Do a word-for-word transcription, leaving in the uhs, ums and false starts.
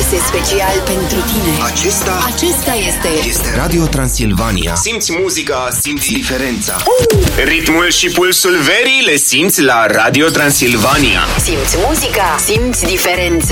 alese special pentru tine. Acesta Acesta este este Radio Transilvania. Simți muzica, simți Diferența. ritmul și pulsul verii, le simți la Radio Transilvania. Simți muzica, simți diferența.